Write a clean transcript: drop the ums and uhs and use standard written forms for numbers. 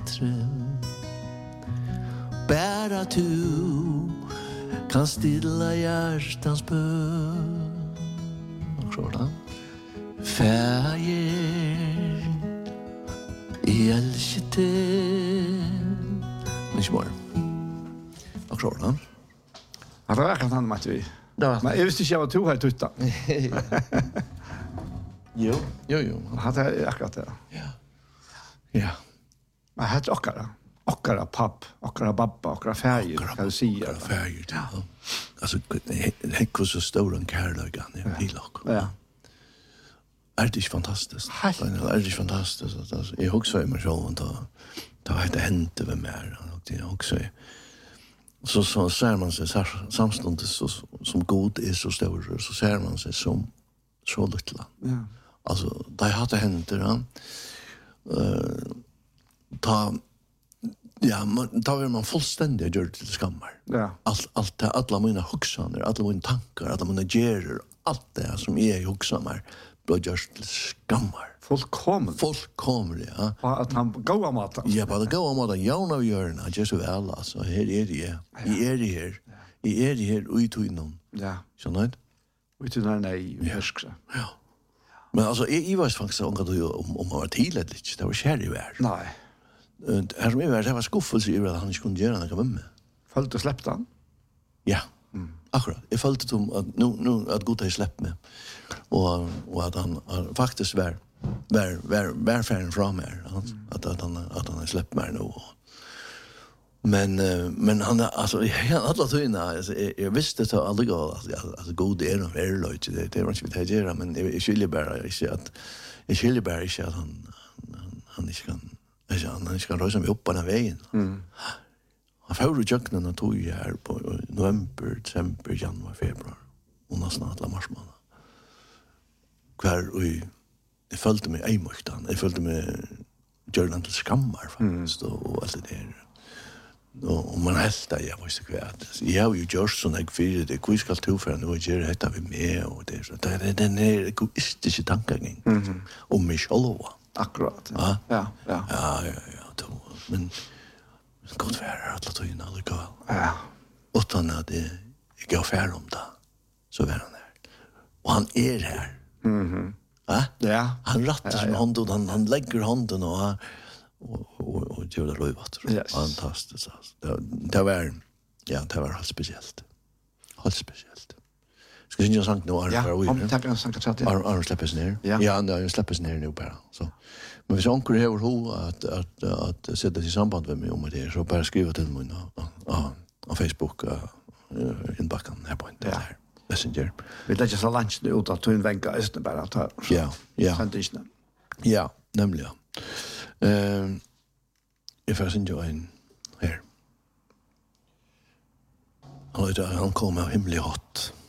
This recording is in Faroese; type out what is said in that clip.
bättre. Bara du kan stilla hjärtans bön. Och sådan. Färger I älskar dig. Inte mer. Och sådan. Ja, det verkar han Mats vi. Men jag visste inte jag var to här tutta. Jo. Han det akkurat det. Ja. Men det okkara papp, okkara babba, okkara färger, kan du säga. Okkara färger, ja. Alltså, det var så stor en kärlögan I Pilak. Ja. Är det inte fantastiskt? Är det inte fantastiskt? Alltså, jag också I mig själv, då har det hänt över mer. Jag också så ser man sig samståndet som god så stor, så ser man sig som så lilla. Ja. Alltså, det har det hänt där. Då är man fullständigt gjort till skammar. Ja. Alla mina huxaner, alla mina tankar, alla mina gerer, allt det som är huxaner blir gjort till skammar. Fullkomligt, ja. Att han goa maten. Ja, bara goa maten, jauna vi gör den, just så alla, så här är det här. I är det här ut och innom. Ja. Så nöjd? Ut och nej, härsksa. Ja. Men alltså, jag var faktiskt om man var tillräckligt, det var kär I värld. Nej. Här som är det var skuffelse I att han inte kunde göra något med mig. Följde och släppte han? Ja, akkurat. Jag följde om att nu att Gud har släppt mig. Och att han faktiskt var färden från mig. Att han har släppt mig nu. Men han alltså alla tydna jag visste så aldrig att Gud är löjt. Det var inte vi tänkte men jag skiljer bara inte att han inte kan han ska röra sig upp på den vägen. Han får ju jöknen att tog här på november, december, januari, februari. Och nästan alla marsmånader. Kvar och jag följde mig ejmöktan. Jag följde mig Jörland till skammar faktiskt och allt det där. Och man hältar, jag visste kvärt. Jag har ju gjort sån här fyra, det är ska till för nu och gör detta vi med och det så. Det är den egoistiska tankegång. Om mig själv. Akkurat. Ja. Men gott värre att låta in alla gå. Ja. Utan att det går färd om det. Så var han här. Och han är här. Ja. Han rattar sin hand och han lägger handen och gör det rövat. Yes. Fantastiskt. Alltså. Det var helt speciellt. Helt speciellt. Ska jag sagt nu Ja, om tack en sagt att Arne släppes ner. Ja, han släppes ner nu bara. Så. Men hvis onkel har ho att sätta sig I samband med mig om det så bara skriva till mig på Facebook inbacken här på inte där. Messenger. Vi lägger så lunch nu ut att en vänka är det bara att ta. Ja. Sandisen. Ja, nämligen. If I send you in här. Han kom av himlig hot.